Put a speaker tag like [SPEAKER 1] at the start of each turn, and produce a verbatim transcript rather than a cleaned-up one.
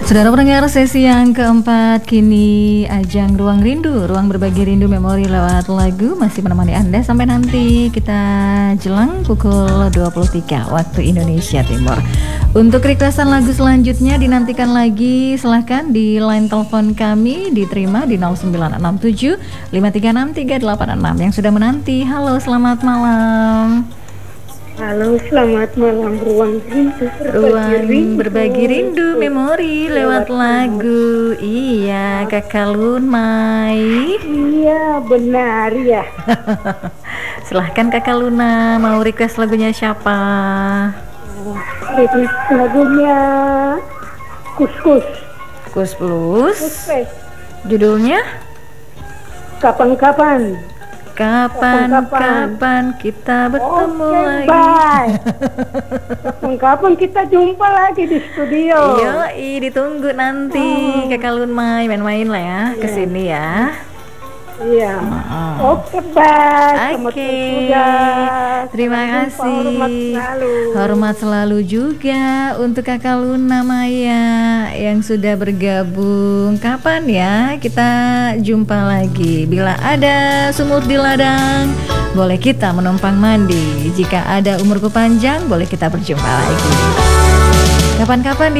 [SPEAKER 1] Saudara pendengar, sesi yang keempat kini ajang Ruang Rindu, ruang berbagi rindu memori lewat lagu masih menemani Anda sampai nanti kita jelang pukul dua puluh tiga waktu Indonesia Timur. Untuk requestan lagu selanjutnya dinantikan lagi, silahkan di line telepon kami diterima di nol sembilan enam tujuh lima tiga enam tiga delapan enam yang sudah menanti. Halo, selamat malam.
[SPEAKER 2] Halo, selamat malam. Ruang rindu,
[SPEAKER 1] ruang berbagi rindu memori lewat lagu. Iya, Kakak Lunmai.
[SPEAKER 2] Iya, benar ya.
[SPEAKER 1] Silahkan Kakak Luna, mau request lagunya siapa?
[SPEAKER 2] Request lagunya Kus-Kus.
[SPEAKER 1] Kus Plus.
[SPEAKER 2] Kus-Kus.
[SPEAKER 1] Judulnya?
[SPEAKER 2] Kapan-kapan.
[SPEAKER 1] Kapan-kapan kita bertemu
[SPEAKER 2] Oke,
[SPEAKER 1] lagi.
[SPEAKER 2] Bye. Kapan-kapan kita jumpa lagi di studio.
[SPEAKER 1] Yoi, ditunggu nanti
[SPEAKER 2] Oh.
[SPEAKER 1] Kakak Lunmai main-main lah ya ke sini ya.
[SPEAKER 2] Iya.
[SPEAKER 1] Oh.
[SPEAKER 2] Oke, bye.
[SPEAKER 1] Oke.
[SPEAKER 2] Selamat
[SPEAKER 1] Terima
[SPEAKER 2] jumpa.
[SPEAKER 1] kasih.
[SPEAKER 2] Hormat selalu.
[SPEAKER 1] Hormat selalu juga untuk Kakak Luna Maya yang sudah bergabung. Kapan ya kita jumpa lagi? Bila ada sumur di ladang, boleh kita menumpang mandi. Jika ada umurku panjang, boleh kita berjumpa lagi. Kapan-kapan di